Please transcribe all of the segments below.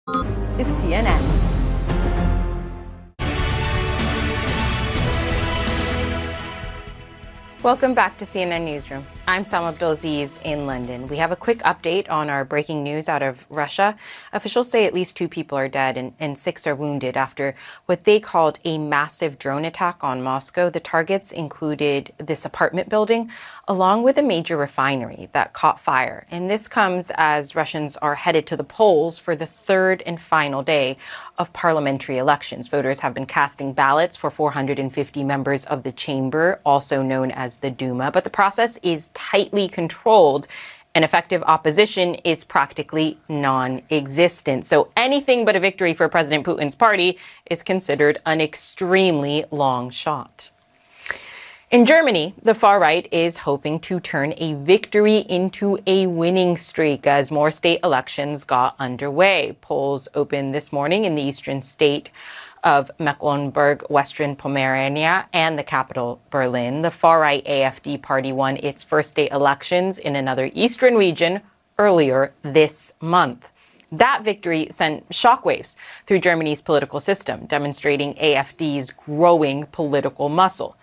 Is CNN. Welcome back to CNN Newsroom. I'm Sam Abdulaziz in London. We have a quick update on our breaking news out of Russia. Officials say at least 2 people are dead and 6 are wounded after what they called a massive drone attack on Moscow. The targets included this apartment building, along with a major refinery that caught fire. And this comes as Russians are headed to the polls for the 3rd and final day of parliamentary elections. Voters have been casting ballots for 450 members of the chamber, also known as the Duma, but the process is tightly controlled and effective opposition is practically non-existent. So anything but a victory for President Putin's party is considered an extremely long shot. In Germany, the far right is hoping to turn a victory into a winning streak as more state elections got underway. Polls opened this morning in the eastern state of Mecklenburg-Western Pomerania and the capital, Berlin. The far-right AfD party won its first state elections in another eastern region earlier this month. That victory sent shockwaves through Germany's political system, demonstrating AfD's growing political muscle.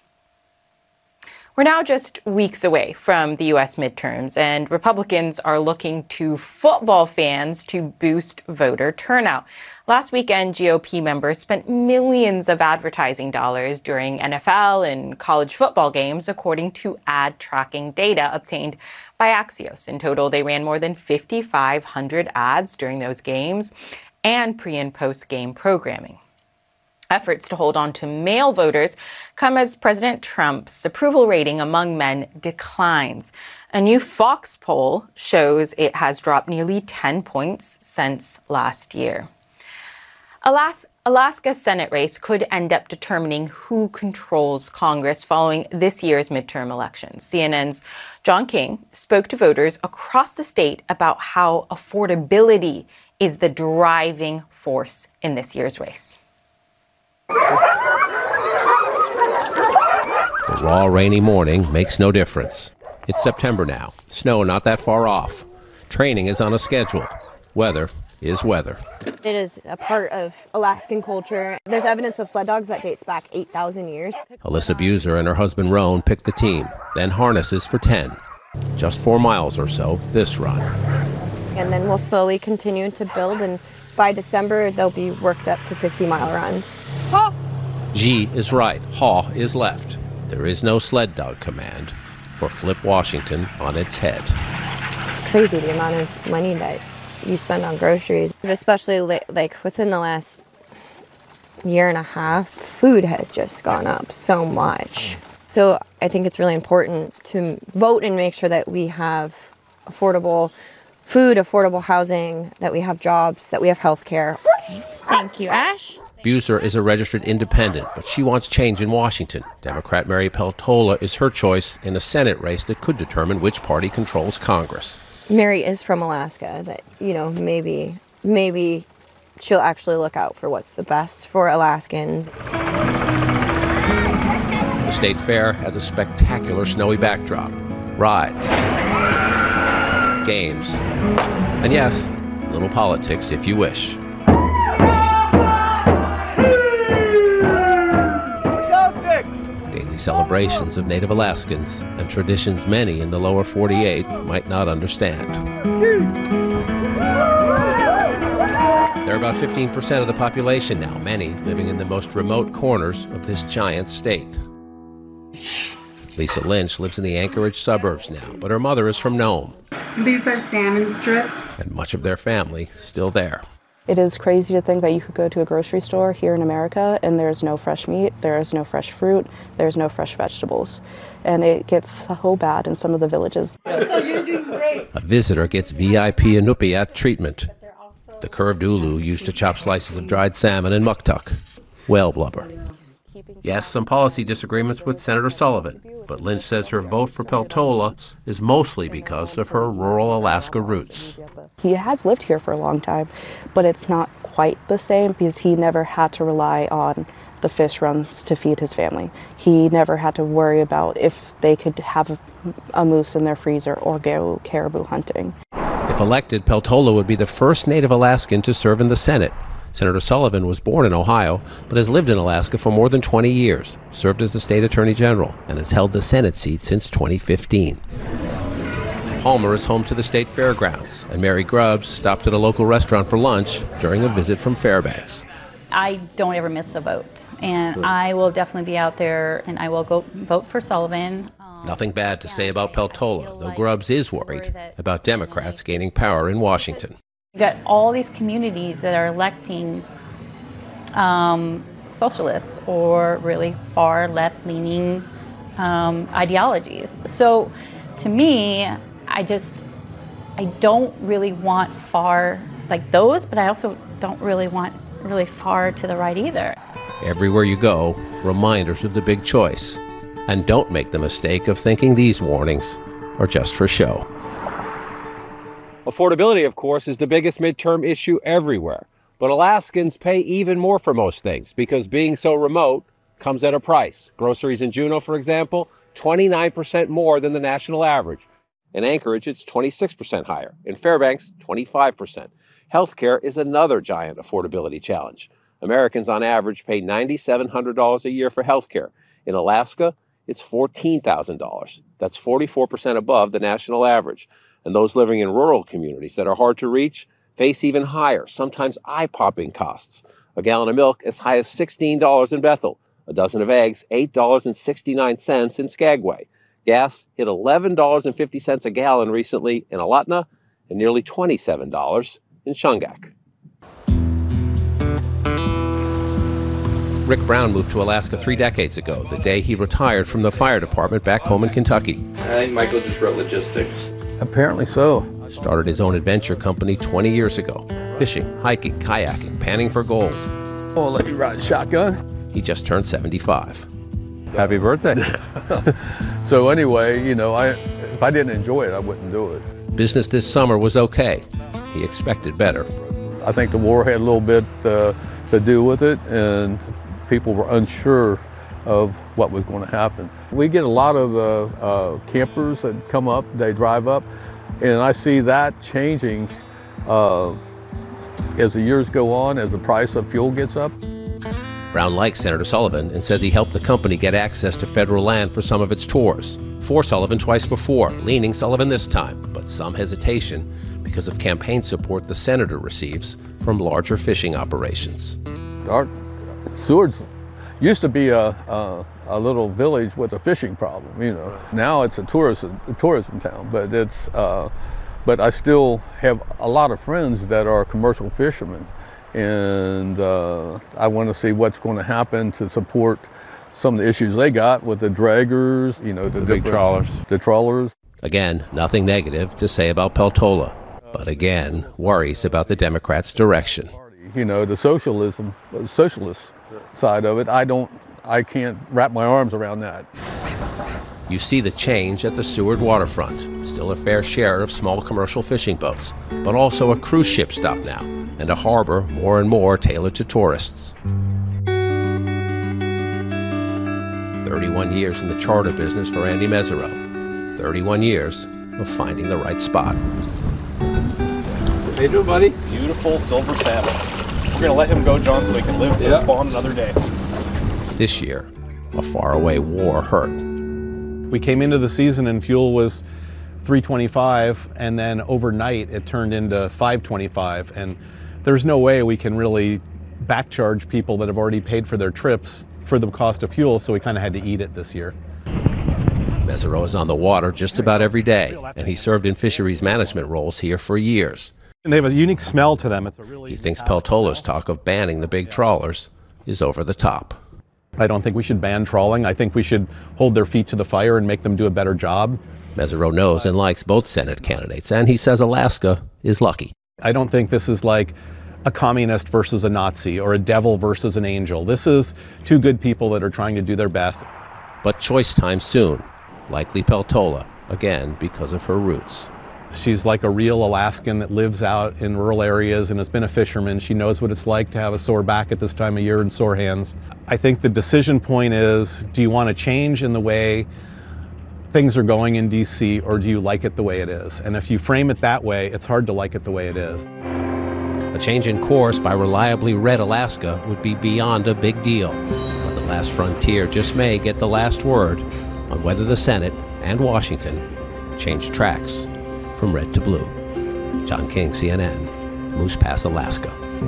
We're now just weeks away from the U.S. midterms, and Republicans are looking to football fans to boost voter turnout. Last weekend, GOP members spent millions of advertising dollars during NFL and college football games, according to ad tracking data obtained by Axios. In total, they ran more than 5,500 ads during those games and pre- and post-game programming. Efforts to hold on to male voters come as President Trump's approval rating among men declines. A new Fox poll shows it has dropped nearly 10 points since last year. Alaska's Senate race could end up determining who controls Congress following this year's midterm elections. CNN's John King spoke to voters across the state about how affordability is the driving force in this year's race. The raw, rainy morning makes no difference. It's September now. Snow not that far off. Training is on a schedule. Weather is weather. It is a part of Alaskan culture. There's evidence of sled dogs that dates back 8,000 years. Alyssa Buser and her husband Roan picked the team, then harnesses for 10. Just 4 miles or so this run. And then we'll slowly continue to build, and by December, they'll be worked up to 50-mile runs. Haw! G is right. Haw is left. There is no sled dog command for Flip Washington on its head. It's crazy the amount of money that you spend on groceries, especially like within the last year and a half. Food has just gone up so much. So I think it's really important to vote and make sure that we have affordable food, affordable housing, that we have jobs, that we have health care. Thank you, Ash. Buser is a registered independent, but she wants change in Washington. Democrat Mary Peltola is her choice in a Senate race that could determine which party controls Congress. Mary is from Alaska, that, maybe she'll actually look out for what's the best for Alaskans. The state fair has a spectacular snowy backdrop, rides, games, and yes, a little politics if you wish. Daily celebrations of Native Alaskans and traditions many in the lower 48 might not understand. They're about 15% of the population now, many living in the most remote corners of this giant state. Lisa Lynch lives in the Anchorage suburbs now, but her mother is from Nome. These are salmon strips. And much of their family still there. It is crazy to think that you could go to a grocery store here in America and there's no fresh meat, there is no fresh fruit, there's no fresh vegetables. And it gets so bad in some of the villages. So you're doing great. A visitor gets VIP Inupiat treatment. The curved ulu used to chop slices of dried salmon and muktuk, whale blubber. Yes, some policy disagreements with Senator Sullivan, but Lynch says her vote for Peltola is mostly because of her rural Alaska roots. He has lived here for a long time, but it's not quite the same because he never had to rely on the fish runs to feed his family. He never had to worry about if they could have a moose in their freezer or go caribou hunting. If elected, Peltola would be the first Native Alaskan to serve in the Senate. Senator Sullivan was born in Ohio, but has lived in Alaska for more than 20 years, served as the state attorney general, and has held the Senate seat since 2015. Palmer is home to the state fairgrounds, and Mary Grubbs stopped at a local restaurant for lunch during a visit from Fairbanks. I don't ever miss a vote, and I will definitely be out there, and I will go vote for Sullivan. Nothing bad to say about Peltola, though Grubbs is worried about Democrats gaining power in Washington. You got all these communities that are electing socialists or really far left-leaning ideologies. So to me, I don't really want far like those, but I also don't really want really far to the right either. Everywhere you go, reminders of the big choice. And don't make the mistake of thinking these warnings are just for show. Affordability, of course, is the biggest midterm issue everywhere. But Alaskans pay even more for most things because being so remote comes at a price. Groceries in Juneau, for example, 29% more than the national average. In Anchorage, it's 26% higher. In Fairbanks, 25%. Healthcare is another giant affordability challenge. Americans on average pay $9,700 a year for healthcare. In Alaska, it's $14,000. That's 44% above the national average. And those living in rural communities that are hard to reach face even higher, sometimes eye-popping costs. A gallon of milk as high as $16 in Bethel. A dozen of eggs, $8.69 in Skagway. Gas hit $11.50 a gallon recently in Alatna and nearly $27 in Shungak. Rick Brown moved to Alaska 3 decades ago, the day he retired from the fire department back home in Kentucky. I think Michael just wrote logistics. Apparently so. Started his own adventure company 20 years ago. Fishing, hiking, kayaking, panning for gold. Oh, let me ride shotgun. He just turned 75. Happy birthday. So anyway, you know, if I didn't enjoy it, I wouldn't do it. Business this summer was okay. He expected better. I think the war had a little bit to do with it, and people were unsure of what was going to happen. We get a lot of campers that come up, they drive up, and I see that changing as the years go on, as the price of fuel gets up. Brown likes Senator Sullivan and says he helped the company get access to federal land for some of its tours. For Sullivan twice before, leaning Sullivan this time, but some hesitation because of campaign support the senator receives from larger fishing operations. Our Seward's used to be a little village with a fishing problem, you know. Now it's a tourism town, but I still have a lot of friends that are commercial fishermen, and I want to see what's going to happen to support some of the issues they got with the draggers, you know, the big trawlers. The trawlers. Again, nothing negative to say about Peltola, but again, worries about the Democrats' direction. You know, the socialist side of it, I can't wrap my arms around that. You see the change at the Seward waterfront. Still a fair share of small commercial fishing boats, but also a cruise ship stop now, and a harbor more and more tailored to tourists. 31 years in the charter business for Andy Mesereau. 31 years of finding the right spot. How you doing, buddy? Beautiful silver salmon. We're going to let him go, John, so he can live to spawn another day. This year, a faraway war hurt. We came into the season and fuel was $3.25, and then overnight it turned into $5.25, and there's no way we can really back-charge people that have already paid for their trips for the cost of fuel, so we kind of had to eat it this year. Mesereau is on the water just about every day, and he served in fisheries management roles here for years. And they have a unique smell to them. He thinks Peltola's talk of banning the big trawlers is over the top. I don't think we should ban trawling. I think we should hold their feet to the fire and make them do a better job. Mesereau knows and likes both Senate candidates, and he says Alaska is lucky. I don't think this is like a communist versus a Nazi or a devil versus an angel. This is two good people that are trying to do their best. But choice time soon. Likely Peltola, again because of her roots. She's like a real Alaskan that lives out in rural areas and has been a fisherman. She knows what it's like to have a sore back at this time of year and sore hands. I think the decision point is, do you want to change in the way things are going in DC, or do you like it the way it is? And if you frame it that way, it's hard to like it the way it is. A change in course by reliably red Alaska would be beyond a big deal. But the last frontier just may get the last word on whether the Senate and Washington change tracks from red to blue. John King, CNN, Moose Pass, Alaska.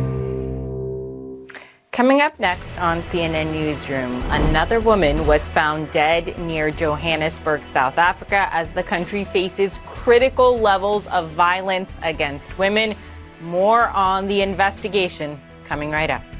Coming up next on CNN Newsroom, another woman was found dead near Johannesburg, South Africa, as the country faces critical levels of violence against women. More on the investigation coming right up.